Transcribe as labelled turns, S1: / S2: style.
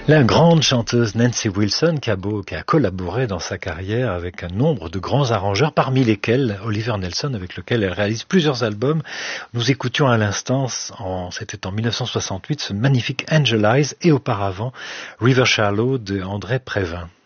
S1: La grande chanteuse Nancy Wilson qui a collaboré dans sa carrière avec un nombre de grands arrangeurs, parmi lesquels Oliver Nelson, avec lequel elle réalise plusieurs albums. Nous écoutions à l'instant, c'était en 1968, ce magnifique Angel Eyes et auparavant River Shallow de André Previn.